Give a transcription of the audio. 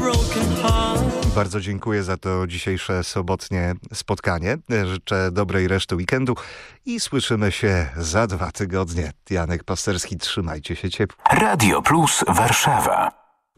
Bardzo dziękuję za to dzisiejsze sobotnie spotkanie. Życzę dobrej reszty weekendu i słyszymy się za 2 tygodnie. Janek Pasterski, trzymajcie się ciepło. Radio Plus Warszawa.